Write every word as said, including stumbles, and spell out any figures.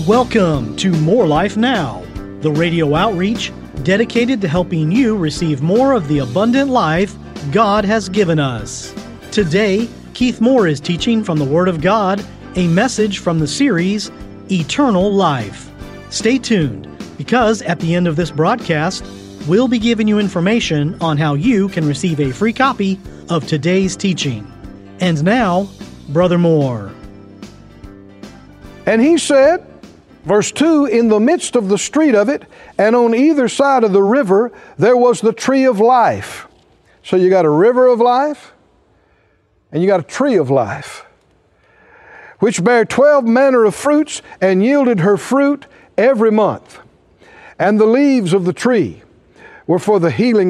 Welcome to More Life Now, the radio outreach dedicated to helping you receive more of the abundant life God has given us. Today, Keith Moore is teaching from the Word of God, a message from the series, Eternal Life. Stay tuned, because at the end of this broadcast, we'll be giving you information on how you can receive a free copy of today's teaching. And now, Brother Moore. And he said, verse two, in the midst of the street of it, and on either side of the river, there was the tree of life. So you got a river of life, and you got a tree of life, which bare twelve manner of fruits, and yielded her fruit every month. And the leaves of the tree were for the healing